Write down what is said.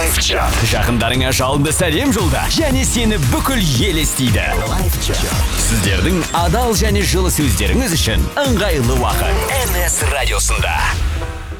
Лайфчат. Жақындарыңа жалынды сәлем жолда, және сені бүкіл ел естиді. Сіздердің адал және жылы сөздеріңіз үшін ыңғайлы уақыт NS радиосында.